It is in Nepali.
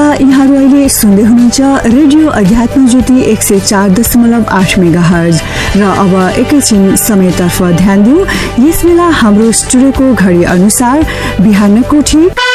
श्रोता, यहाँहरू अहिले सुन्दै हुनुहुन्छ रेडियो अध्यात्म ज्योति 104.8 मेगाहर्ज र अब एकैछिन समयतर्फ ध्यान दिउँ। यस बेला हाम्रो स्टुडियोको घडी अनुसार बिहानको ठीक